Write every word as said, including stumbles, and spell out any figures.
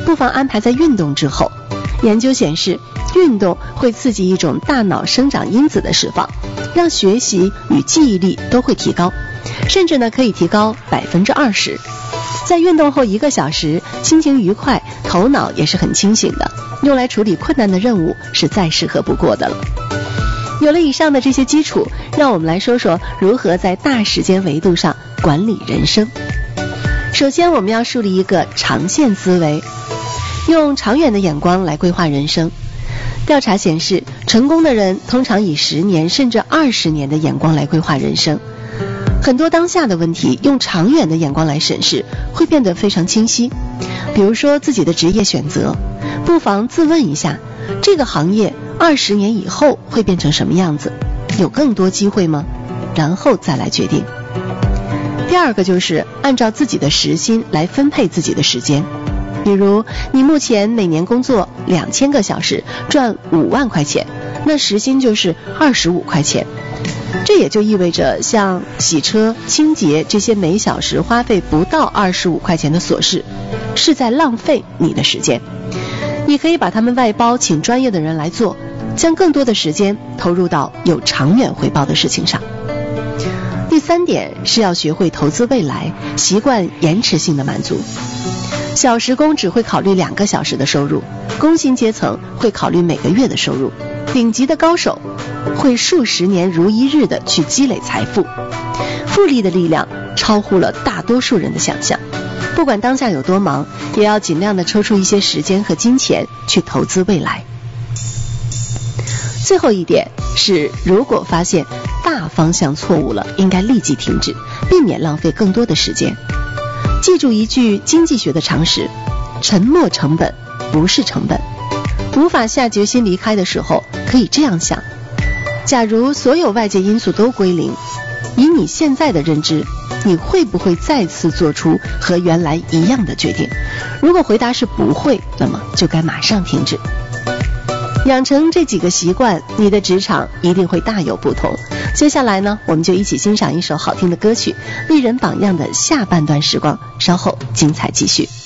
不妨安排在运动之后。研究显示，运动会刺激一种大脑生长因子的释放，让学习与记忆力都会提高，甚至呢可以提高百分之二十。在运动后一个小时，心情愉快，头脑也是很清醒的，用来处理困难的任务是再适合不过的了。有了以上的这些基础，让我们来说说如何在大时间维度上管理人生。首先，我们要树立一个长线思维，用长远的眼光来规划人生。调查显示，成功的人通常以十年甚至二十年的眼光来规划人生。很多当下的问题，用长远的眼光来审视，会变得非常清晰。比如说自己的职业选择，不妨自问一下，这个行业二十年以后会变成什么样子？有更多机会吗？然后再来决定。第二个就是按照自己的时薪来分配自己的时间。比如你目前每年工作两千个小时，赚五万块钱，那时薪就是二十五块钱。这也就意味着像洗车、清洁这些每小时花费不到二十五块钱的琐事，是在浪费你的时间。你可以把它们外包，请专业的人来做，将更多的时间投入到有长远回报的事情上。第三点是要学会投资未来，习惯延迟性的满足。小时工只会考虑两个小时的收入，工薪阶层会考虑每个月的收入，顶级的高手会数十年如一日的去积累财富。复利的力量超乎了大多数人的想象。不管当下有多忙，也要尽量的抽出一些时间和金钱去投资未来。最后一点是，如果发现大方向错误了，应该立即停止，避免浪费更多的时间。记住一句经济学的常识，沉没成本不是成本。无法下决心离开的时候，可以这样想，假如所有外界因素都归零，以你现在的认知，你会不会再次做出和原来一样的决定？如果回答是不会，那么就该马上停止。养成这几个习惯，你的职场一定会大有不同。接下来呢，我们就一起欣赏一首好听的歌曲，丽人榜样的下半段时光，稍后精彩继续。